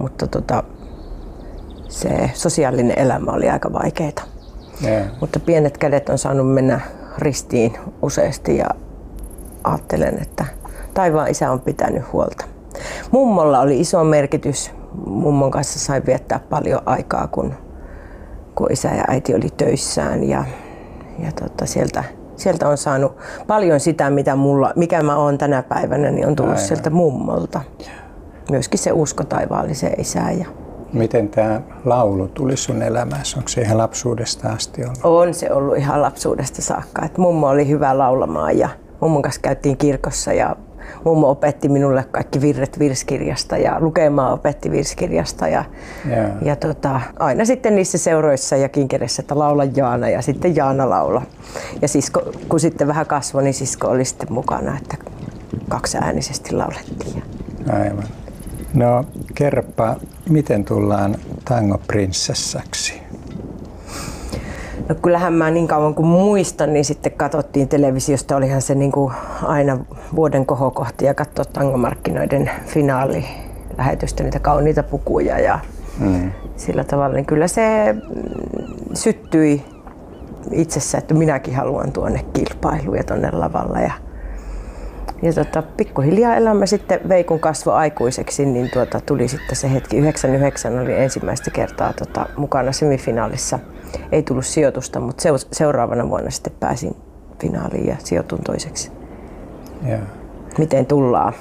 mutta se sosiaalinen elämä oli aika vaikeaa. Mutta pienet kädet on saanut mennä ristiin useasti ja ajattelen, että taivaan isä on pitänyt huolta. Mummolla oli iso merkitys. Mummon kanssa sain viettää paljon aikaa, kun isä ja äiti oli töissään ja sieltä on saanut paljon sitä, mikä mä oon tänä päivänä, niin on tullut sieltä mummolta. Myöskin se usko taivaalliseen isään. Miten tämä laulu tuli sun elämässä? Onko se ihan lapsuudesta asti ollut? On se ollut ihan lapsuudesta saakka. Et mummo oli hyvä laulamaan ja mummon kanssa käytiin kirkossa ja mummo opetti minulle kaikki virret virsikirjasta ja lukemaan opetti virsikirjasta. Aina sitten niissä seuroissa ja kinkereissä, että laula Jaana ja sitten Jaana laula. Ja sisko, kun sitten vähän kasvoi, niin sisko oli sitten mukana, että kaksiäänisesti laulettiin. Aivan. No kerropa, miten tullaan tangoprinsessaksi? No kyllähän mä niin kauan kuin muistan, niin sitten katsottiin televisiosta, olihan se niin kuin aina vuoden kohokohti ja katsoa tangomarkkinoiden finaalilähetystä, niitä kauniita pukuja ja sillä tavalla, niin kyllä se syttyi itsessä, että minäkin haluan tuonne kilpailuun ja tuonne lavalle. Ja pikkuhiljaa elämä sitten vei, kun kasvoi aikuiseksi, niin tuli sitten se hetki. 99 oli ensimmäistä kertaa mukana semifinaalissa. Ei tullut sijoitusta, mutta seuraavana vuonna sitten pääsin finaaliin ja sijoitun toiseksi. Ja. Miten tullaan?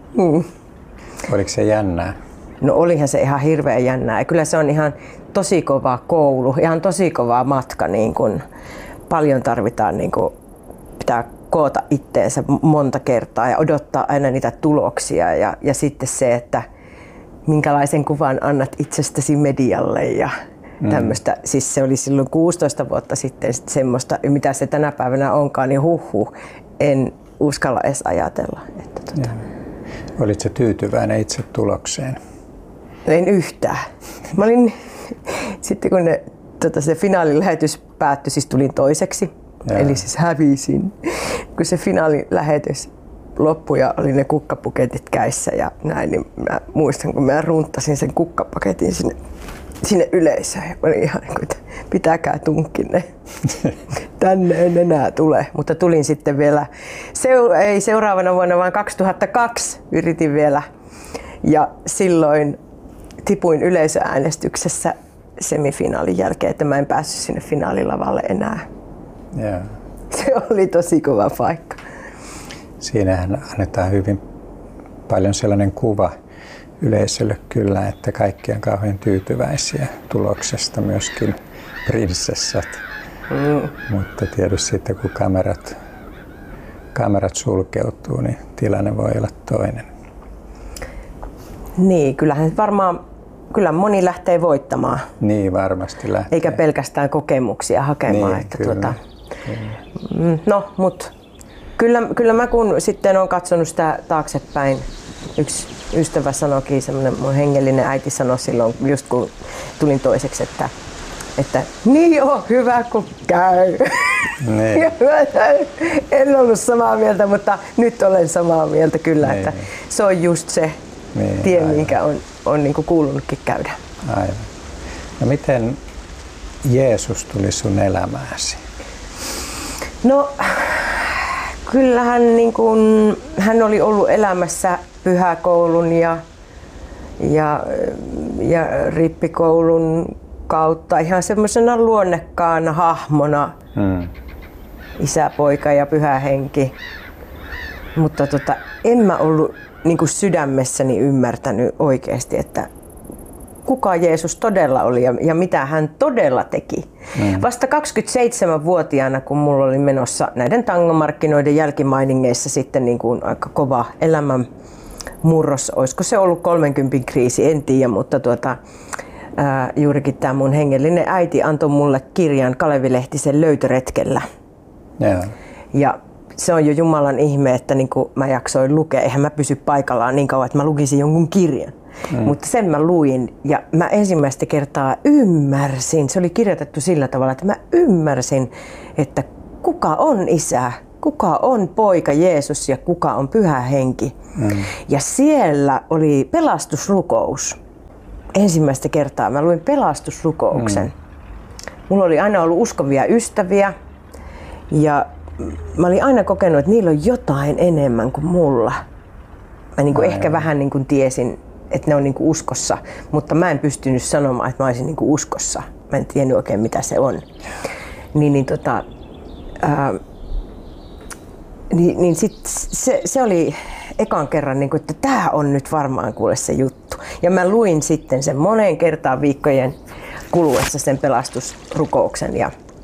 Oliko se jännää? No olihan se ihan hirveän jännää. Ja kyllä se on ihan tosi kova koulu, ihan tosi kova matka. Niin kun paljon tarvitaan, niin kun pitää koota itteensä monta kertaa ja odottaa aina niitä tuloksia. Ja sitten se, että minkälaisen kuvan annat itsestäsi medialle ja tämmöistä. Siis se oli silloin 16 vuotta sitten semmoista, mitä se tänä päivänä onkaan, niin en uskalla edes ajatella. Että Olitko tyytyväinen itse tulokseen? En yhtään. Mä olin, sitten kun se finaalilähetys päättyi, siis tulin toiseksi, eli siis hävisin. Kun se finaalilähetys loppui ja oli ne kukkapaketit käissä ja näin, niin mä muistan, kun mä runttasin sen kukkapaketin sinne yleisöön. Mä olin ihan niin kuin, että pitäkää tunkkinne. Tänne en enää tule. Mutta tulin sitten vielä, ei seuraavana vuonna, vaan 2002 yritin vielä. Ja silloin tipuin yleisöäänestyksessä semifinaalin jälkeen, että mä en päässyt sinne finaalilavalle enää. Yeah. Se oli tosi kova paikka. Siinähän annetaan hyvin paljon sellainen kuva yleisölle kyllä, että kaikki on kauhean tyytyväisiä tuloksesta, myöskin prinsessat. Mutta tietysti sitten kun kamerat sulkeutuu, niin tilanne voi olla toinen. Niin, kyllähän varmaan moni lähtee voittamaan. Niin, varmasti lähtee. Eikä pelkästään kokemuksia hakemaan. Niin, että kyllä. No, mutta kyllä mä kun sitten olen katsonut sitä taaksepäin, yksi ystävä sanoikin, semmoinen mun hengellinen äiti sanoi silloin, just kun tulin toiseksi, että niin joo, hyvä kun käy. Niin. En ollut samaa mieltä, mutta nyt olen samaa mieltä kyllä, niin. Että se on just se tie, aivan. Minkä on niin kuin kuulunutkin käydä. Aivan. No miten Jeesus tuli sun elämääsi? No kyllähän niin kuin, hän oli ollut elämässä pyhäkoulun ja rippikoulun kautta ihan semmoisena luonnekkaana hahmona. Isä, poika ja pyhä henki. Mutta en mä ollut niin kuin sydämessäni ymmärtänyt oikeasti, että kuka Jeesus todella oli ja mitä hän todella teki. Vasta 27-vuotiaana, kun mulla oli menossa näiden tangomarkkinoiden jälkimainingeissa sitten niin kuin aika kova elämän murros, olisiko se ollut 30 kriisi, en tiedä, mutta juurikin tämä mun hengellinen äiti antoi mulle kirjan Kalevi Lehtisen Löytöretkellä. Ja se on jo Jumalan ihme, että niin kuin mä jaksoin lukea. Eihän mä pysy paikallaan niin kauan, että mä lukisin jonkun kirjan. Mutta sen mä luin ja mä ensimmäistä kertaa ymmärsin, se oli kirjoitettu sillä tavalla, että mä ymmärsin, että kuka on isä, kuka on poika Jeesus ja kuka on pyhä henki. Ja siellä oli pelastusrukous. ensimmäistä kertaa mä luin pelastusrukouksen. Mulla oli aina ollut uskovia ystäviä ja mä olin aina kokenut, että niillä on jotain enemmän kuin mulla. Mä niin kuin ehkä vähän niin kuin tiesin, että ne on niin kuin uskossa, mutta mä en pystynyt sanomaan, että mä olisin niin kuin uskossa. Mä en tiennyt oikein, mitä se on. Niin sit se oli ekan kerran, niin kuin, että tää on nyt varmaan kuule se juttu. Ja mä luin sitten sen moneen kertaan viikkojen kuluessa sen pelastusrukouksen.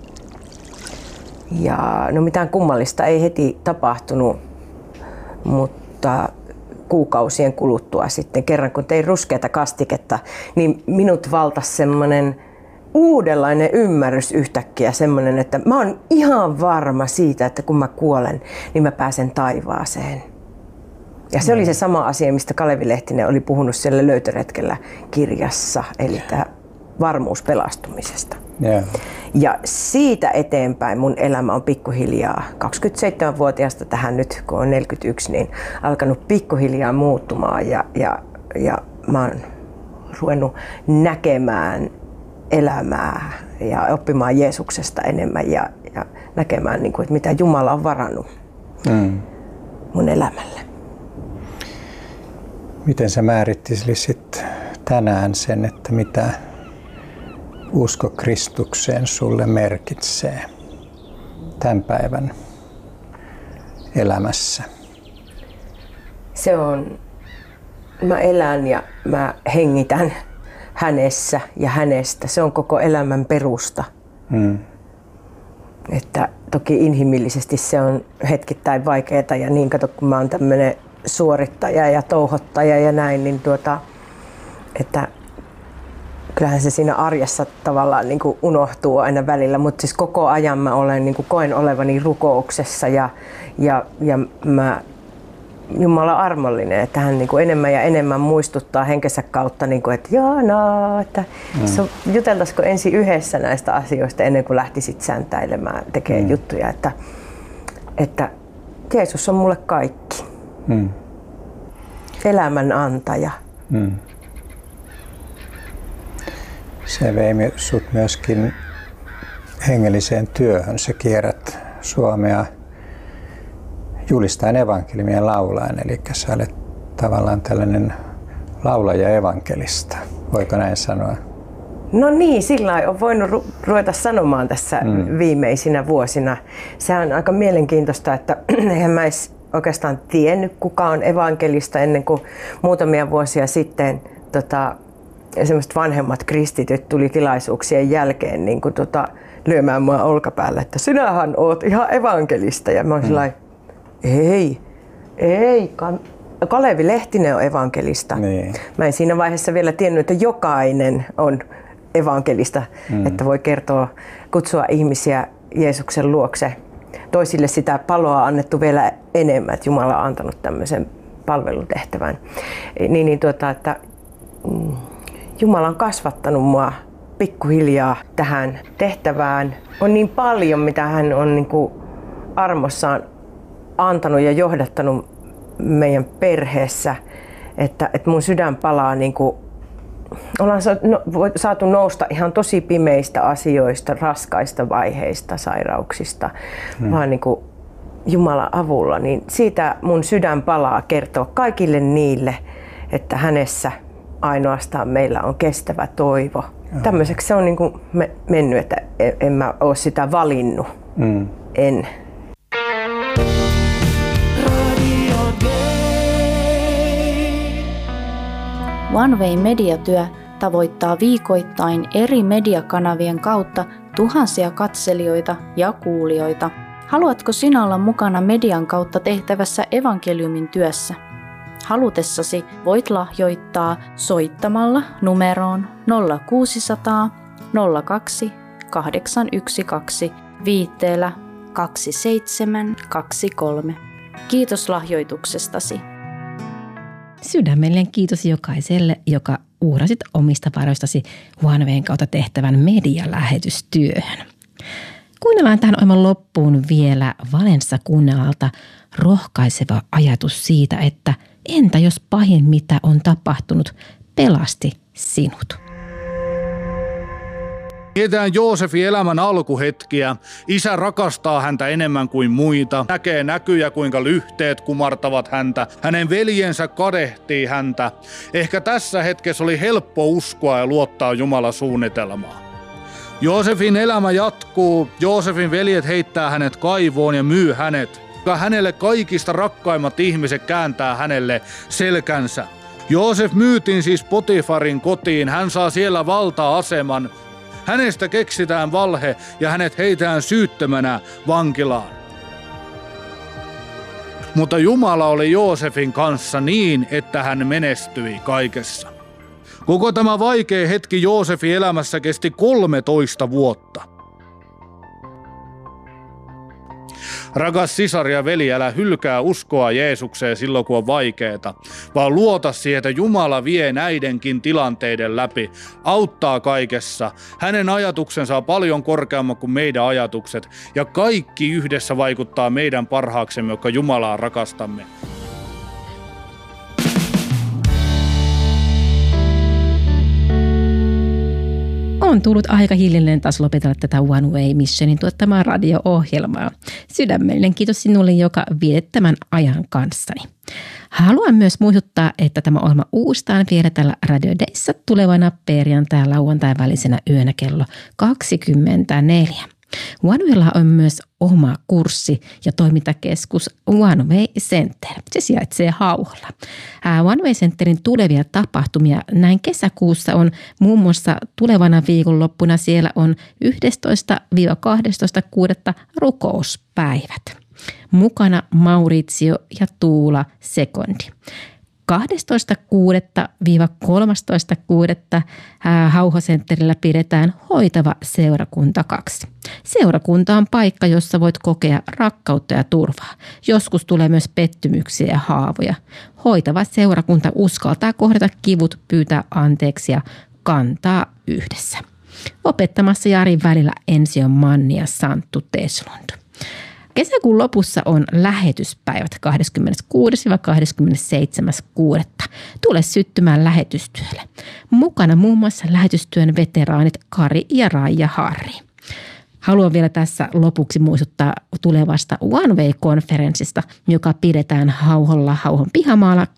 Ja no mitään kummallista ei heti tapahtunut, mutta kuukausien kuluttua sitten kerran kun tein ruskeata kastiketta, niin minut valtasi semmoinen uudenlainen ymmärrys yhtäkkiä, semmoinen, että mä oon ihan varma siitä, että kun mä kuolen, niin mä pääsen taivaaseen. Ja se oli se sama asia, mistä Kalevi Lehtinen oli puhunut siellä Löytöretkellä kirjassa, eli tämä varmuus pelastumisesta. Yeah. Ja siitä eteenpäin mun elämä on pikkuhiljaa, 27-vuotiaasta tähän nyt, kun on 41, niin alkanut pikkuhiljaa muuttumaan ja mä oon ruvennut näkemään elämää ja oppimaan Jeesuksesta enemmän ja näkemään, niin kuin, että mitä Jumala on varannut mun elämälle. Miten sä määrittelisit tänään sen, että mitä usko Kristukseen sulle merkitsee tämän päivän elämässä? Se on, mä elän ja mä hengitän hänessä ja hänestä. Se on koko elämän perusta. Että toki inhimillisesti se on hetkittäin vaikeaa ja niin kato, kun mä oon tämmönen suorittaja ja touhottaja ja näin, niin että kyllähän se siinä arjessa tavallaan niin kuin unohtuu aina välillä, mutta siis koko ajan mä olen, niin kuin koen olevani rukouksessa ja mä Jumala on armollinen, että hän niin kuin enemmän ja enemmän muistuttaa henkensä kautta, niin kuin, että Jaana, että juteltaisiko ensin yhdessä näistä asioista ennen kuin lähtisit säntäilemään, tekemään juttuja, että Jeesus on mulle kaikki. Elämän antaja. Se vei sut myöskin hengelliseen työhön. Sä kierrät Suomea julistaen evankeliumia laulaen, eli sä olet tavallaan tällainen laulaja evankelista. Voiko näin sanoa? No niin, sillä on voinut ruveta sanomaan tässä viimeisinä vuosina. Se on aika mielenkiintoista, että eihän mä edes oikeastaan tiennyt, kuka on evankelista ennen kuin muutamia vuosia sitten semmoiset vanhemmat kristityt tuli tilaisuuksien jälkeen niin kuin, lyömään mua olkapäällä, että sinähän oot ihan evankelista. Ja mä oon sellainen, ei, Kalevi Lehtinen on evankelista. Niin. Mä en siinä vaiheessa vielä tiennyt, että jokainen on evankelista, että voi kutsua ihmisiä Jeesuksen luokse. Toisille sitä paloa on annettu vielä enemmän, että Jumala on antanut tämmöisen palvelutehtävän. Että Jumala on kasvattanut mua pikkuhiljaa tähän tehtävään. On niin paljon, mitä hän on niin kuin armossaan antanut ja johdattanut meidän perheessä, että mun sydän palaa, niin kuin, ollaan saatu nousta ihan tosi pimeistä asioista, raskaista vaiheista, sairauksista, vaan niin kuin Jumalan avulla. Niin siitä mun sydän palaa kertoa kaikille niille, että hänessä ainoastaan meillä on kestävä toivo. Tämmöiseksi se on niin kuin mennyt, että en mä ole sitä valinnut. En. One Way mediatyö tavoittaa viikoittain eri mediakanavien kautta tuhansia katselijoita ja kuulijoita. Haluatko sinä olla mukana median kautta tehtävässä evankeliumin työssä? Halutessasi voit lahjoittaa soittamalla numeroon 0600 02 812 viitteellä 2723. Kiitos lahjoituksestasi. Sydämellinen kiitos jokaiselle, joka uhrasit omista varoistasi One Wayn kautta tehtävän medialähetystyöhön. Kuunnellaan tähän ohjelman loppuun vielä Valenssa Kunnalalta rohkaiseva ajatus siitä, että entä jos pahin mitä on tapahtunut pelasti sinut. Mietitään Joosefin elämän alkuhetkiä. Isä rakastaa häntä enemmän kuin muita. Näkee näkyjä, kuinka lyhteet kumartavat häntä. Hänen veljensä kadehtii häntä. Ehkä tässä hetkessä oli helppo uskoa ja luottaa Jumalan suunnitelmaan. Joosefin elämä jatkuu. Joosefin veljet heittää hänet kaivoon ja myy hänet. Hänelle kaikista rakkaimmat ihmiset kääntää hänelle selkänsä. Joosef myytiin siis Potifarin kotiin. Hän saa siellä valta-aseman. Hänestä keksitään valhe ja hänet heitään syyttömänä vankilaan. Mutta Jumala oli Joosefin kanssa niin, että hän menestyi kaikessa. Koko tämä vaikea hetki Joosefin elämässä kesti 13 vuotta. Rakas sisar ja veli, älä hylkää uskoa Jeesukseen silloin, kun on vaikeeta, vaan luota siihen, että Jumala vie näidenkin tilanteiden läpi, auttaa kaikessa. Hänen ajatuksensa on paljon korkeammat kuin meidän ajatukset, ja kaikki yhdessä vaikuttaa meidän parhaaksemme, jotka Jumalaa rakastamme. On tullut aika hiljalleen taas lopetella tätä One Way Missionin tuottamaa radio-ohjelmaa. Sydämellinen kiitos sinulle, joka vietit tämän ajan kanssani. Haluan myös muistuttaa, että tämä ohjelma uustaan vielä tällä Radio Dayssä tulevana perjantai- ja lauantai välisenä yönä kello 24. OneWaylla on myös oma kurssi ja toimintakeskus One Way Center. Se sijaitsee Hauholla. One Way Centerin tulevia tapahtumia näin kesäkuussa on muun muassa tulevana viikonloppuna siellä on 11-12.6. rukouspäivät. Mukana Maurizio ja Tuula Sekondi. 12.6.–13.6. Hauho-sentterillä pidetään Hoitava seurakunta 2. Seurakunta on paikka, jossa voit kokea rakkautta ja turvaa. Joskus tulee myös pettymyksiä ja haavoja. Hoitava seurakunta uskaltaa kohdata kivut, pyytää anteeksi ja kantaa yhdessä. Opettamassa Jarin välillä ensi on Manni ja Santtu Teslund. Kesäkuun lopussa on lähetyspäivät 26-27.6. Tule syttymään lähetystyölle. Mukana muun muassa lähetystyön veteraanit Kari ja Raija Harri. Haluan vielä tässä lopuksi muistuttaa tulevasta One Way-konferenssista, joka pidetään Hauholla Hauhon pihamaalla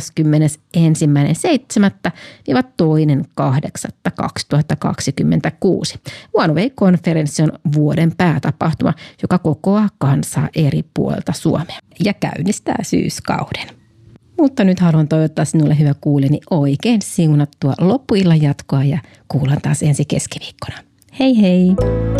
31.1.–2.8.2026. One Way-konferenssi on vuoden päätapahtuma, joka kokoaa kansaa eri puolilta Suomea ja käynnistää syyskauden. Mutta nyt haluan toivottaa sinulle, hyvä kuulijani, oikein siunattua loppuillan jatkoa ja kuullaan taas ensi keskiviikkona. Hei hei!